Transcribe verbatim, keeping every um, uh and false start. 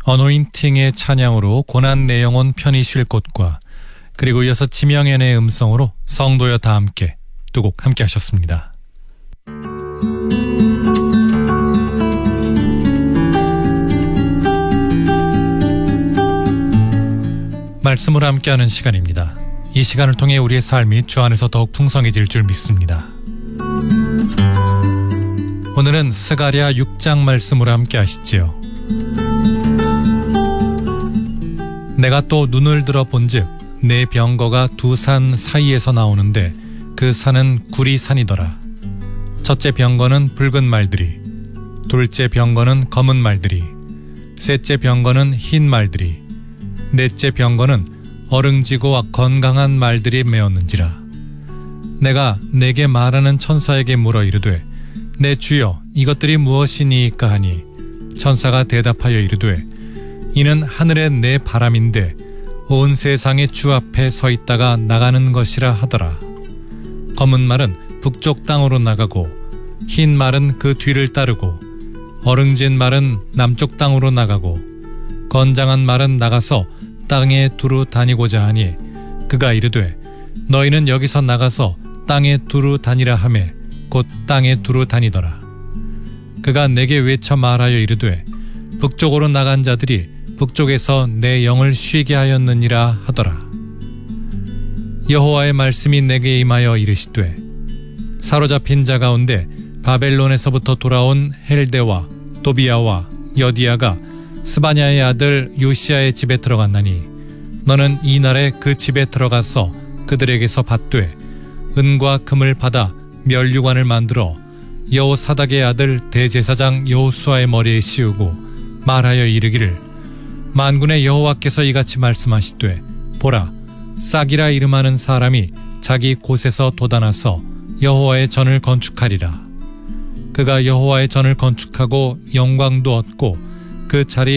어노인팅의 찬양으로 고난 내 영혼 편히 쉴 곳과 그리고 이어서 지명연의 음성으로 성도여 다 함께 두 곡 함께 하셨습니다. 말씀을 함께하는 시간입니다. 이 시간을 통해 우리의 삶이 주 안에서 더욱 풍성해질 줄 믿습니다. 오늘은 스가랴 육 장 말씀으로 함께 하시지요. 내가 또 눈을 들어 본즉 내 병거가 두 산 사이에서 나오는데 그 산은 구리산이더라. 첫째 병거는 붉은 말들이, 둘째 병거는 검은 말들이, 셋째 병거는 흰 말들이, 넷째 병거는 어릉지고 건강한 말들이 메었는지라. 내가 내게 말하는 천사에게 물어 이르되 내 주여 이것들이 무엇이니까 하니 천사가 대답하여 이르되 이는 하늘의 내 바람인데 온 세상의 주 앞에 서 있다가 나가는 것이라 하더라. 검은 말은 북쪽 땅으로 나가고 흰 말은 그 뒤를 따르고 어릉진 말은 남쪽 땅으로 나가고 건장한 말은 나가서 땅에 두루 다니고자 하니 그가 이르되 너희는 여기서 나가서 땅에 두루 다니라 하매 곧 땅에 두루 다니더라. 그가 내게 외쳐 말하여 이르되 북쪽으로 나간 자들이 북쪽에서 내 영을 쉬게 하였느니라 하더라. 여호와의 말씀이 내게 임하여 이르시되 사로잡힌 자 가운데 바벨론에서부터 돌아온 헬데와 도비아와 여디아가 스바냐의 아들 요시야의 집에 들어갔나니 너는 이날에 그 집에 들어가서 그들에게서 받되 은과 금을 받아 면류관을 만들어 여호사닥의 아들 대제사장 여호수아의 머리에 씌우고 말하여 이르기를 만군의 여호와께서 이같이 말씀하시되 보라 싹이라 이름하는 사람이 자기 곳에서 돋아나서 여호와의 전을 건축하리라. 그가 여호와의 전을 건축하고 영광도 얻고 그 자리에